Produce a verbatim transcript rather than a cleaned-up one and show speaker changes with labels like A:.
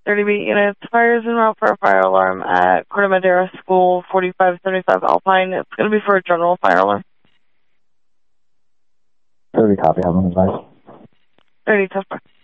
A: thirty beat units. Fires en route for a fire alarm at Corte Madera School, forty-five seventy-five Alpine. It's going to be for a general fire alarm.
B: thirty copy, have an advice.
A: thirty, tough.